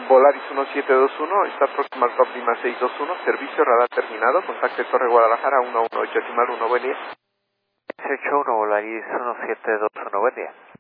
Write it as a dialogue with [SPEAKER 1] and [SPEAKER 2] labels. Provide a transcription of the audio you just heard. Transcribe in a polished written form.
[SPEAKER 1] Volaris 1721, está próximo al Top Lima 621, servicio radar terminado, contacte Torre Guadalajara 118 Decimal 1, buen día.
[SPEAKER 2] 181 Volaris 1721, buen día.